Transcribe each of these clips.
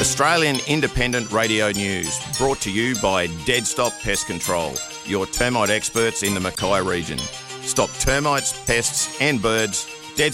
Australian Independent Radio News, brought to you by Dead Stop Pest Control, your termite experts in the Mackay region. Stop termites, pests and birds.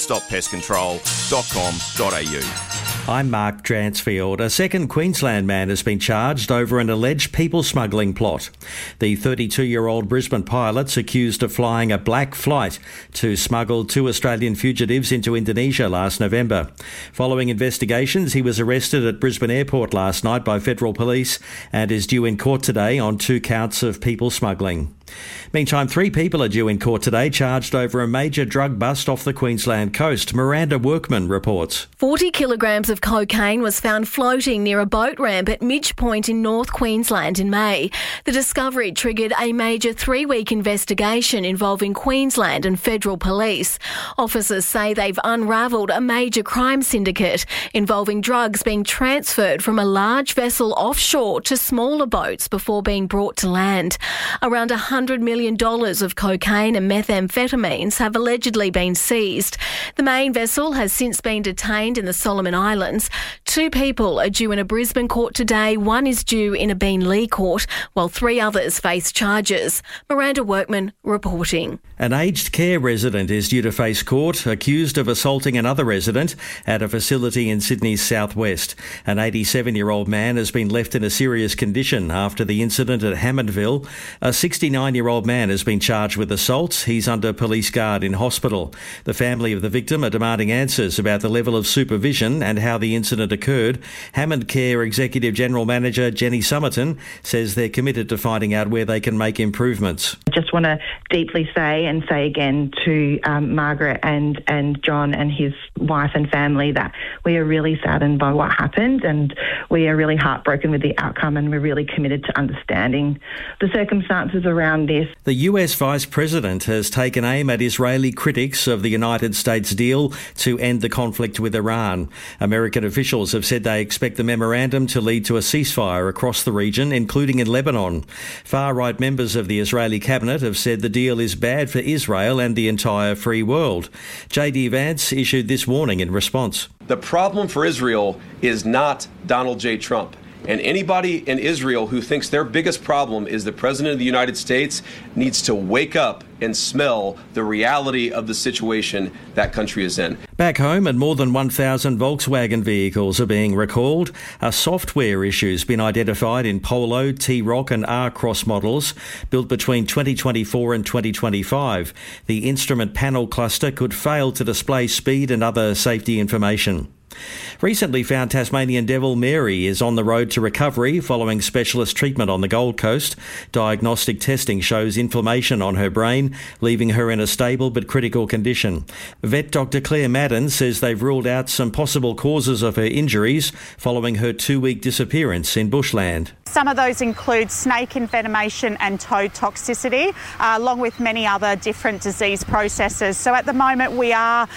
deadstoppestcontrol.com.au. I'm Mark Dransfield. A second Queensland man has been charged over an alleged people smuggling plot. The 32-year-old Brisbane pilot's accused of flying a black flight to smuggle 2 Australian fugitives into Indonesia last November. Following investigations, he was arrested at Brisbane Airport last night by federal police and is due in court today on 2 counts of people smuggling. Meantime, 3 people are due in court today charged over a major drug bust off the Queensland coast. Miranda Workman reports. 40 kilograms of cocaine was found floating near a boat ramp at Midge Point in North Queensland in May. The discovery triggered a major 3-week investigation involving Queensland and federal police. Officers say they've unravelled a major crime syndicate involving drugs being transferred from a large vessel offshore to smaller boats before being brought to land. Around $100 million of cocaine and methamphetamines have allegedly been seized. The main vessel has since been detained in the Solomon Islands. 2 people are due in a Brisbane court today. 1 is due in a Beenleigh court, while 3 others face charges. Miranda Workman reporting. An aged care resident is due to face court, accused of assaulting another resident at a facility in Sydney's southwest. An 87-year-old man has been left in a serious condition after the incident at Hammondville. A 69-year-old man has been charged with assault. He's under police guard in hospital. The family of the victim are demanding answers about the level of supervision and how the incident occurred. Hammond Care Executive General Manager Jenny Summerton says they're committed to finding out where they can make improvements. I just want to deeply say again to Margaret and John and his wife and family that we are really saddened by what happened, and we are really heartbroken with the outcome, and we're really committed to understanding the circumstances around this. The US Vice President has taken aim at Israeli critics of the United States deal to end the conflict with Iran. American officials have said they expect the memorandum to lead to a ceasefire across the region, including in Lebanon. Far-right members of the Israeli cabinet have said the deal is bad for Israel and the entire free world. JD Vance issued this warning in response. The problem for Israel is not Donald J. Trump. And anybody in Israel who thinks their biggest problem is the President of the United States needs to wake up and smell the reality of the situation that country is in. Back home, and more than 1,000 Volkswagen vehicles are being recalled. A software issue has been identified in Polo, T-Roc and R-Cross models built between 2024 and 2025. The instrument panel cluster could fail to display speed and other safety information. Recently found Tasmanian devil Mary is on the road to recovery following specialist treatment on the Gold Coast. Diagnostic testing shows inflammation on her brain, leaving her in a stable but critical condition. Vet Dr Claire Madden says they've ruled out some possible causes of her injuries following her 2-week disappearance in bushland. Some of those include snake envenomation and toad toxicity, along with many other different disease processes. So at the moment we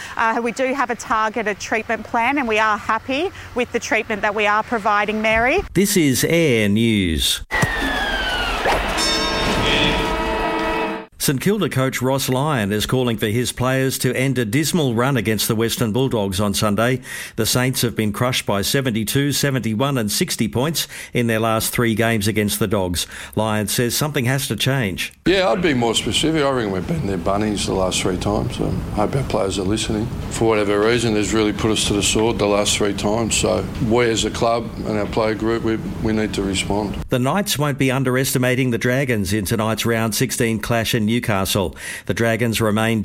do have a targeted treatment plan, and we are happy with the treatment that we are providing Mary. This is Air News. St Kilda coach Ross Lyon is calling for his players to end a dismal run against the Western Bulldogs on Sunday. The Saints have been crushed by 72, 71 and 60 points in their last 3 games against the Dogs. Lyon says something has to change. Yeah, I'd be more specific. I reckon we've beaten their bunnies the last 3 times. I hope our players are listening. For whatever reason, they've really put us to the sword the last 3 times. So we as a club and our player group, we need to respond. The Knights won't be underestimating the Dragons in tonight's round 16 clash in Newcastle. The Dragons remain